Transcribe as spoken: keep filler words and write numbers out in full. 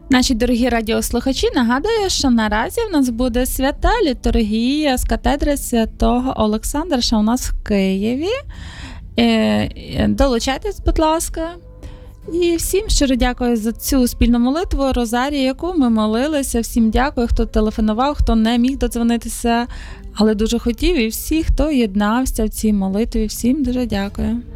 Наші дорогі радіослухачі, нагадую, що наразі в нас буде свята літургія з катедри святого Олександра, що у нас в Києві. Долучайтесь, будь ласка. І всім щиро дякую за цю спільну молитву Розарію, яку ми молилися. Всім дякую, хто телефонував, хто не міг додзвонитися, але дуже хотів. І всі, хто єднався в цій молитві, всім дуже дякую.